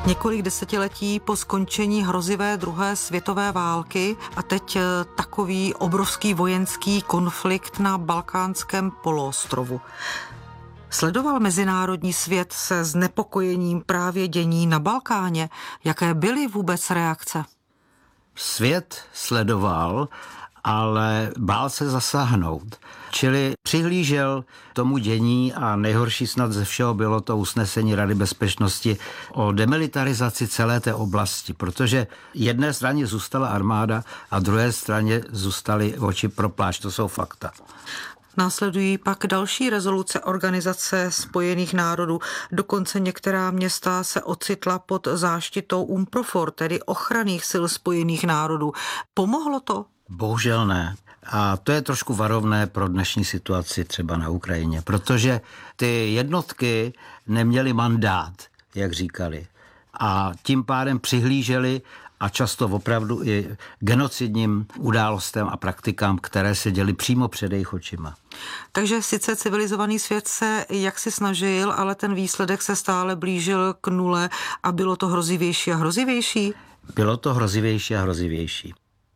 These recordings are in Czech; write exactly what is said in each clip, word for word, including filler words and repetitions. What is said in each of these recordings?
Několik desetiletí po skončení hrozivé druhé světové války a teď takový obrovský vojenský konflikt na balkánském poloostrovu. Sledoval mezinárodní svět se znepokojením právě dění na Balkáně? Jaké byly vůbec reakce? Svět sledoval, ale bál se zasáhnout. Čili přihlížel tomu dění a nejhorší snad ze všeho bylo to usnesení Rady bezpečnosti o demilitarizaci celé té oblasti, protože jedné straně zůstala armáda a druhé straně zůstaly oči pro plášť. To jsou fakta. Následují pak další rezoluce Organizace spojených národů. Dokonce některá města se ocitla pod záštitou UNPROFOR, tedy ochranných sil spojených národů. Pomohlo to? Bohužel ne. A to je trošku varovné pro dnešní situaci třeba na Ukrajině, protože ty jednotky neměly mandát, jak říkali. A tím pádem přihlíželi a často opravdu i genocidním událostem a praktikám, které se děly přímo před jejich očima. Takže sice civilizovaný svět se jaksi snažil, ale ten výsledek se stále blížil k nule a bylo to hrozivější a hrozivější? Bylo to hrozivější a hrozivější.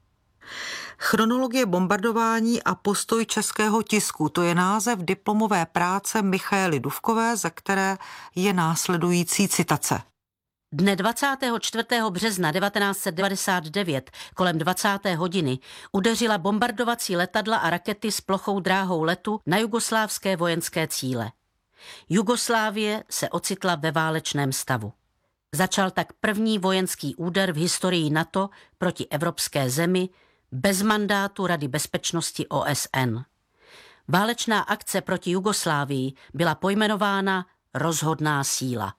Chronologie bombardování a postoj českého tisku, to je název diplomové práce Michaely Dufkové, ze které je následující citace. Dne dvacátého čtvrtého března devatenáct set devadesát devět kolem dvacáté hodiny udeřila bombardovací letadla a rakety s plochou dráhou letu na jugoslávské vojenské cíle. Jugoslávie se ocitla ve válečném stavu. Začal tak první vojenský úder v historii NATO proti evropské zemi bez mandátu Rady bezpečnosti O S N. Válečná akce proti Jugoslávii byla pojmenována Rozhodná síla.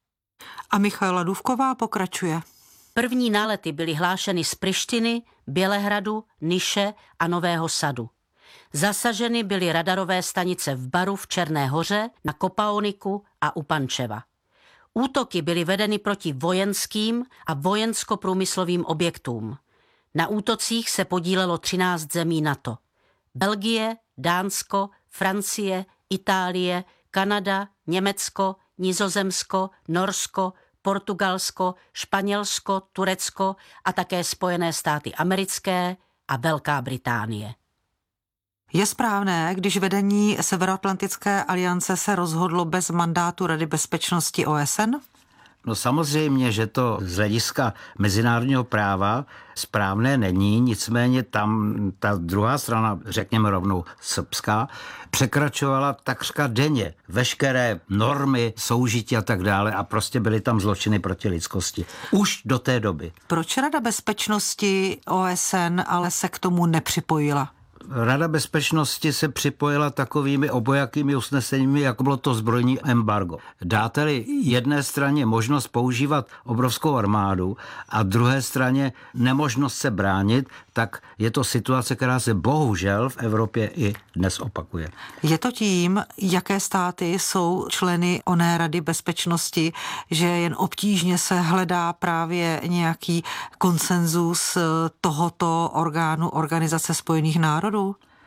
A Michaela Dufková pokračuje. První nálety byly hlášeny z Prištiny, Bělehradu, Niše a Nového Sadu. Zasaženy byly radarové stanice v Baru v Černé Hoře, na Kopaoniku a u Pančeva. Útoky byly vedeny proti vojenským a vojensko-průmyslovým objektům. Na útocích se podílelo třináct zemí NATO. Belgie, Dánsko, Francie, Itálie, Kanada, Německo, Nizozemsko, Norsko, Portugalsko, Španělsko, Turecko a také Spojené státy americké a Velká Británie. Je správné, když vedení Severoatlantické aliance se rozhodlo bez mandátu Rady bezpečnosti O S N? No samozřejmě, že to z hlediska mezinárodního práva správné není, nicméně tam ta druhá strana, řekněme rovnou srbská, překračovala takřka denně veškeré normy soužití a tak dále a prostě byly tam zločiny proti lidskosti. Už do té doby. Proč Rada bezpečnosti O S N ale se k tomu nepřipojila? Rada bezpečnosti se připojila takovými obojakými usneseními, jako bylo to zbrojní embargo. Dáte-li jedné straně možnost používat obrovskou armádu a druhé straně nemožnost se bránit, tak je to situace, která se bohužel v Evropě i dnes opakuje. Je to tím, jaké státy jsou členy oné Rady bezpečnosti, že jen obtížně se hledá právě nějaký konsenzus tohoto orgánu Organizace spojených národů?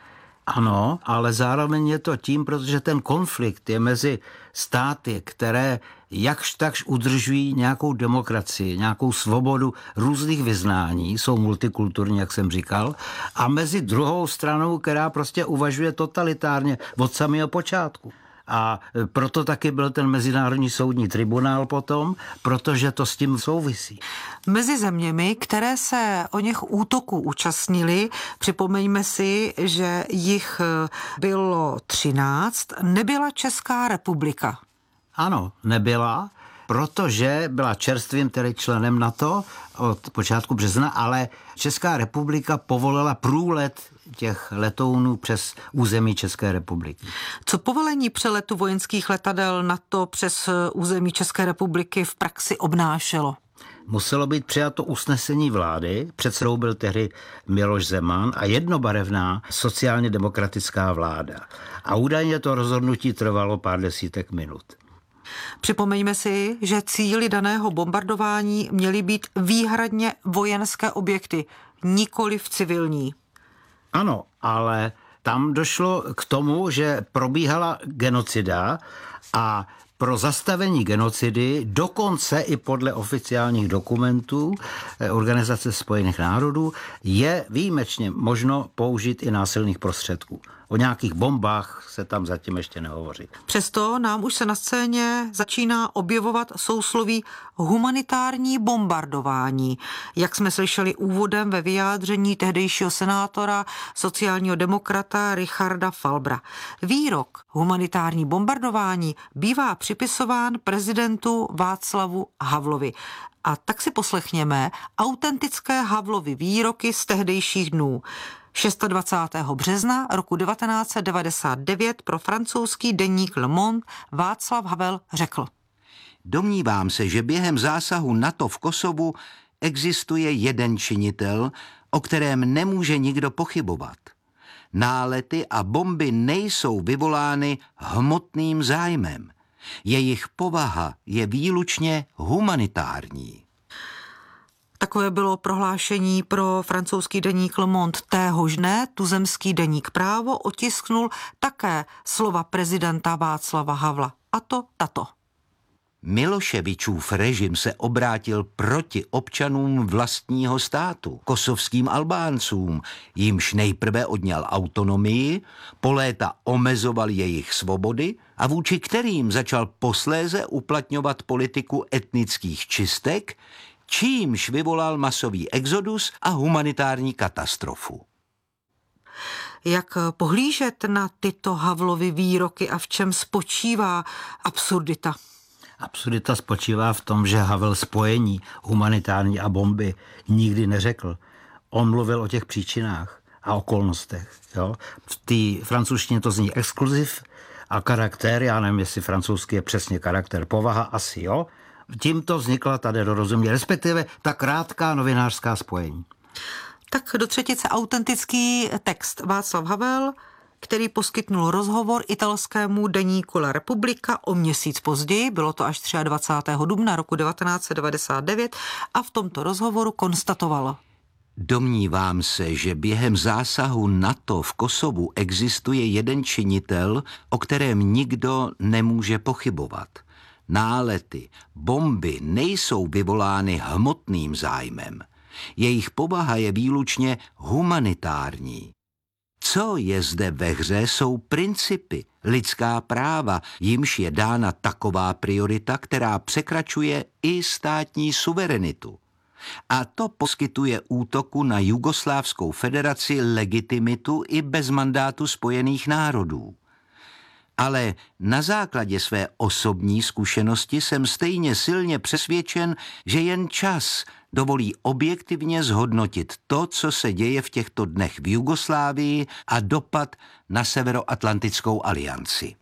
Ano, ale zároveň je to tím, protože ten konflikt je mezi státy, které jakž takž udržují nějakou demokracii, nějakou svobodu různých vyznání, jsou multikulturní, jak jsem říkal, a mezi druhou stranou, která prostě uvažuje totalitárně od samého počátku. A proto taky byl ten Mezinárodní soudní tribunál potom, protože to s tím souvisí. Mezi zeměmi, které se o něch útoků účastnili, připomeňme si, že jich bylo třináct, nebyla Česká republika. Ano, nebyla, protože byla čerstvým tedy členem NATO od počátku března, ale Česká republika povolila průlet těch letounů přes území České republiky. Co povolení přeletu vojenských letadel NATO přes území České republiky v praxi obnášelo? Muselo být přijato usnesení vlády, předsedou byl tehdy Miloš Zeman a jednobarevná sociálně demokratická vláda. A údajně to rozhodnutí trvalo pár desítek minut. Připomeňme si, že cíli daného bombardování měly být výhradně vojenské objekty, nikoliv civilní. Ano, ale tam došlo k tomu, že probíhala genocida a pro zastavení genocidy, dokonce i podle oficiálních dokumentů Organizace spojených národů, je výjimečně možno použít i násilných prostředků. O nějakých bombách se tam zatím ještě nehovoří. Přesto nám už se na scéně začíná objevovat sousloví humanitární bombardování. Jak jsme slyšeli úvodem ve vyjádření tehdejšího senátora, sociálního demokrata Richarda Falbra. Výrok humanitární bombardování bývá připisován prezidentu Václavu Havlovi. A tak si poslechněme autentické Havlovy výroky z tehdejších dnů. dvacátého šestého března roku devatenáct set devadesát devět pro francouzský deník Le Monde Václav Havel řekl: Domnívám se, že během zásahu NATO v Kosovu existuje jeden činitel, o kterém nemůže nikdo pochybovat. Nálety a bomby nejsou vyvolány hmotným zájmem. Jejich povaha je výlučně humanitární. Takové bylo prohlášení pro francouzský deník Le Monde. Téhož dne tuzemský deník Právo otisknul také slova prezidenta Václava Havla. A to tato. Miloševičův režim se obrátil proti občanům vlastního státu, kosovským Albáncům, jimž nejprve odňal autonomii, po léta omezoval jejich svobody a vůči kterým začal posléze uplatňovat politiku etnických čistek, čímž vyvolal masový exodus a humanitární katastrofu. Jak pohlížet na tyto Havlovy výroky a v čem spočívá absurdita? Absurdita spočívá v tom, že Havel spojení humanitární a bomby nikdy neřekl. On mluvil o těch příčinách a okolnostech. Jo? V té francouzštině to zní exkluziv a charakter, já nevím, jestli francouzský je přesně charakter, povaha, asi jo. Tímto vznikla ta nedorozumění, respektive ta krátká novinářská spojení. Tak do třetice autentický text Václav Havel, který poskytnul rozhovor italskému deníku La Repubblica o měsíc později, bylo to až dvacátého třetího dubna roku devatenáct set devadesát devět, a v tomto rozhovoru konstatoval: Domnívám se, že během zásahu NATO v Kosovu existuje jeden činitel, o kterém nikdo nemůže pochybovat. Nálety, bomby nejsou vyvolány hmotným zájmem. Jejich povaha je výlučně humanitární. Co je zde ve hře, jsou principy, lidská práva, jimž je dána taková priorita, která překračuje i státní suverenitu. A to poskytuje útoku na Jugoslávskou federaci legitimitu i bez mandátu Spojených národů. Ale na základě své osobní zkušenosti jsem stejně silně přesvědčen, že jen čas dovolí objektivně zhodnotit to, co se děje v těchto dnech v Jugoslávii a dopad na Severoatlantickou alianci.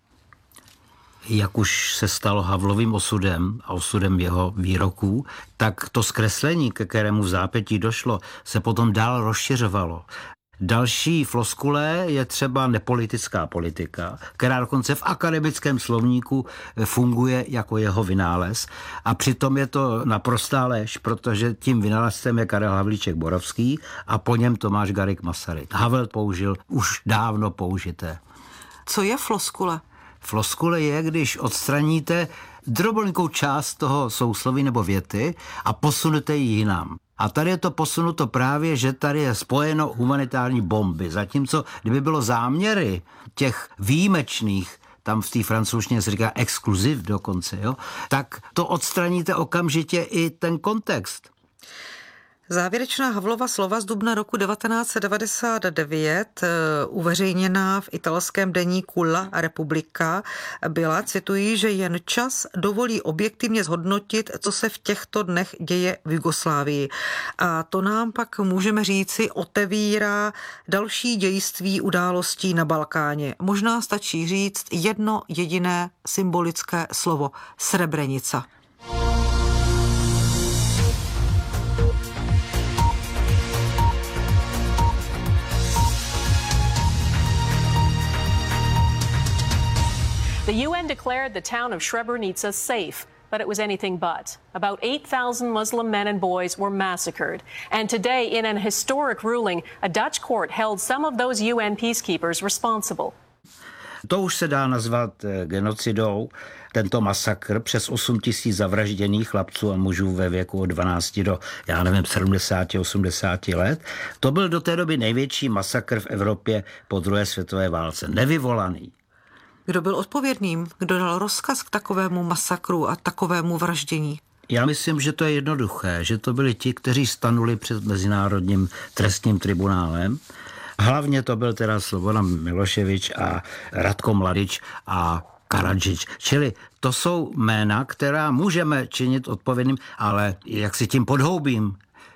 Jak už se stalo Havlovým osudem a osudem jeho výroků, tak to zkreslení, ke kterému v zápětí došlo, se potom dál rozšiřovalo. Další floskule je třeba nepolitická politika, která dokonce v akademickém slovníku funguje jako jeho vynález. A přitom je to naprostá lež, protože tím vynálezcem je Karel Havlíček Borovský a po něm Tomáš Garrigue Masaryk. Havel použil už dávno použité. Co je floskule? Floskule je, když odstraníte drobolinkou část toho sousloví nebo věty a posunete ji jinam. A tady je to posunuto právě, že tady je spojeno humanitární bomby. Zatímco, kdyby bylo záměry těch výjimečných, tam v té francouzštině se říká exkluziv dokonce, jo, tak to odstraníte okamžitě i ten kontext. Závěrečná Havlova slova z dubna roku devatenáct set devadesát devět, uveřejněná v italském deníku La Repubblica, byla, cituji, že jen čas dovolí objektivně zhodnotit, co se v těchto dnech děje v Jugoslávii. A to nám pak můžeme říci otevírá další dějství událostí na Balkáně. Možná stačí říct jedno jediné symbolické slovo: Srebrenica. The U N declared the town of Srebrenica safe, but it was anything but. About eight thousand Muslim men and boys were massacred. And today, in an historic ruling, a Dutch court held some of those U N peacekeepers responsible. To už se dá nazvat genocidou tento masakr, přes osm tisíc zavražděných chlapců a mužů ve věku od dvanácti do, já nevím, sedmdesáti, osmdesáti let. To byl do té doby největší masakr v Evropě po druhé světové válce. Nevyvolaný. Kdo byl odpovědným? Kdo dal rozkaz k takovému masakru a takovému vraždění? Já myslím, že to je jednoduché, že to byli ti, kteří stanuli před Mezinárodním trestním tribunálem. Hlavně to byl teda Slobodan Miloševič a Ratko Mladič a Karadžič. Čili to jsou jména, která můžeme činit odpovědným, ale jak si tím podhoubím,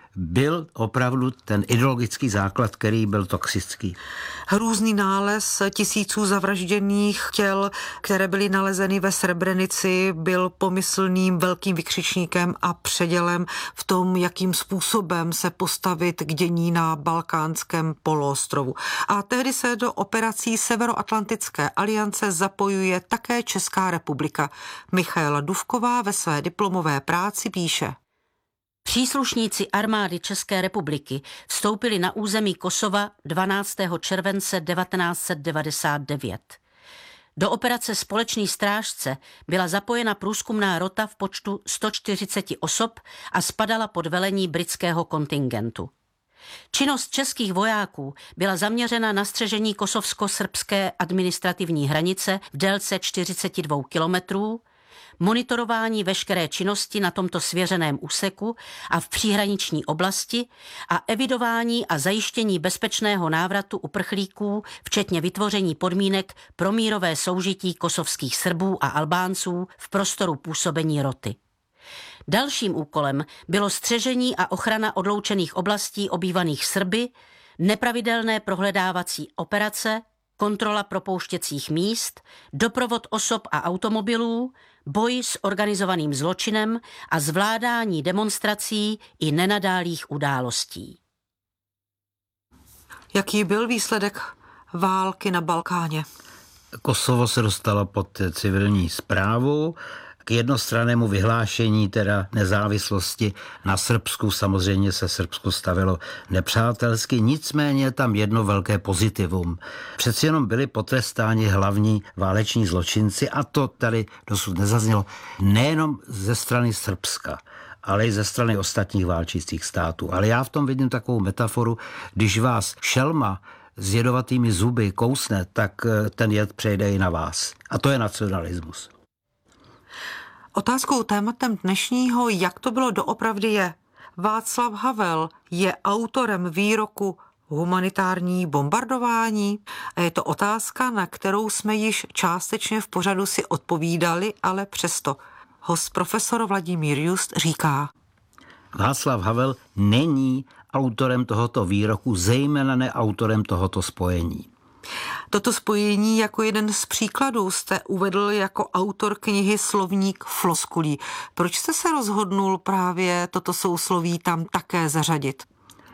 byl opravdu ten ideologický základ, který byl toxický. Hrůzný nález tisíců zavražděných těl, které byly nalezeny ve Srebrenici, byl pomyslným velkým vykřičníkem a předělem v tom, jakým způsobem se postavit k dění na Balkánském poloostrovu. A tehdy se do operací Severoatlantické aliance zapojuje také Česká republika. Michaela Dufková ve své diplomové práci píše: Příslušníci armády České republiky vstoupili na území Kosova dvanáctého července devatenáct set devadesát devět. Do operace Společný strážce byla zapojena průzkumná rota v počtu sto čtyřicet osob a spadala pod velení britského kontingentu. Činnost českých vojáků byla zaměřena na střežení kosovsko-srbské administrativní hranice v délce čtyřicet dva kilometrů, monitorování veškeré činnosti na tomto svěřeném úseku a v příhraniční oblasti a evidování a zajištění bezpečného návratu uprchlíků, včetně vytvoření podmínek pro mírové soužití kosovských Srbů a Albánců v prostoru působení roty. Dalším úkolem bylo střežení a ochrana odloučených oblastí obývaných Srby, nepravidelné prohledávací operace, kontrola propouštěcích míst, doprovod osob a automobilů, boj s organizovaným zločinem a zvládání demonstrací i nenadálých událostí. Jaký byl výsledek války na Balkáně? Kosovo se dostalo pod civilní správu, k jednostrannému vyhlášení teda nezávislosti na Srbsku. Samozřejmě se Srbsku stavilo nepřátelsky, nicméně tam jedno velké pozitivum. Přeci jenom byli potrestáni hlavní váleční zločinci a to tady dosud nezaznělo nejenom ze strany Srbska, ale i ze strany ostatních válčících států. Ale já v tom vidím takovou metaforu, když vás šelma s jedovatými zuby kousne, tak ten jed přejde i na vás. A to je nacionalismus. Otázkou tématem dnešního, jak to bylo doopravdy je. Václav Havel je autorem výroku humanitární bombardování a je to otázka, na kterou jsme již částečně v pořadu si odpovídali, ale přesto. Host profesor Vladimír Just říká: Václav Havel není autorem tohoto výroku, zejména ne autorem tohoto spojení. Toto spojení jako jeden z příkladů jste uvedl jako autor knihy Slovník floskulí. Proč jste se rozhodnul právě toto sousloví tam také zařadit?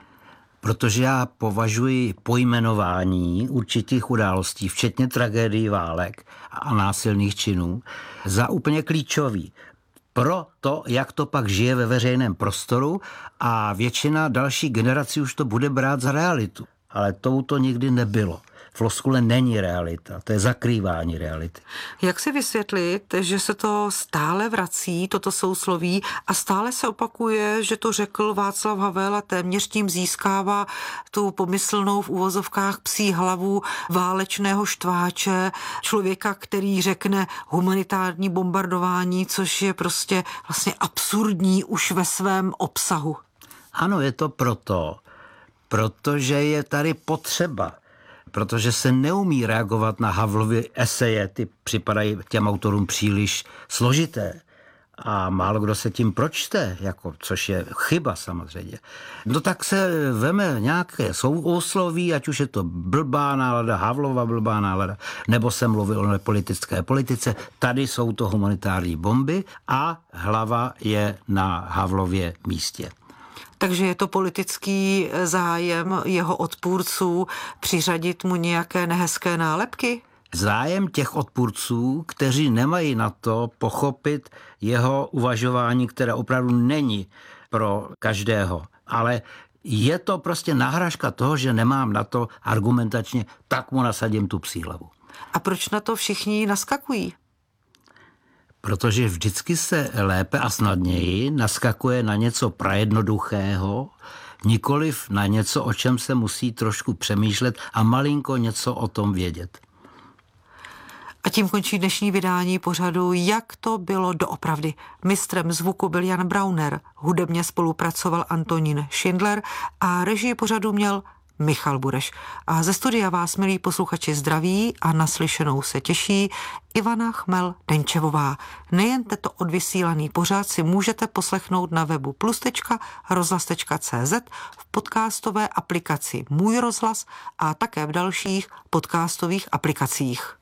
Protože já považuji pojmenování určitých událostí, včetně tragédií válek a násilných činů, za úplně klíčový pro to, jak to pak žije ve veřejném prostoru a většina další generací už to bude brát za realitu. Ale tou to nikdy nebylo. Floskule není realita, to je zakrývání reality. Jak si vysvětlit, že se to stále vrací, toto sousloví, a stále se opakuje, že to řekl Václav Havel a téměř tím získává tu pomyslnou v uvozovkách psí hlavu válečného štváče, člověka, který řekne humanitární bombardování, což je prostě vlastně absurdní už ve svém obsahu. Ano, je to proto, protože je tady potřeba, protože se neumí reagovat na Havlovy eseje, ty připadají těm autorům příliš složité a málo kdo se tím pročte, jako, což je chyba samozřejmě. No tak se veme nějaké sousloví, ať už je to blbá nálada, Havlova blbá nálada, nebo se mluví o nepolitické politice, tady jsou to humanitární bomby a hlava je na Havlově místě. Takže je to politický zájem jeho odpůrců přiřadit mu nějaké nehezké nálepky? Zájem těch odpůrců, kteří nemají na to pochopit jeho uvažování, které opravdu není pro každého. Ale je to prostě náhražka toho, že nemám na to argumentačně, tak mu nasadím tu psí hlavu. A proč na to všichni naskakují? Protože vždycky se lépe a snadněji naskakuje na něco prajednoduchého, nikoliv na něco, o čem se musí trošku přemýšlet a malinko něco o tom vědět. A tím končí dnešní vydání pořadu Jak to bylo doopravdy. Mistrem zvuku byl Jan Brauner, hudebně spolupracoval Antonín Schindler a režii pořadu měl Michal Bureš. A ze studia vás, milí posluchači, zdraví a naslyšenou se těší Ivana Chmel-Denčevová. Nejen tento odvysílaný pořad si můžete poslechnout na webu plus tečka rozhlas tečka cé zet, v podcastové aplikaci Můj rozhlas a také v dalších podcastových aplikacích.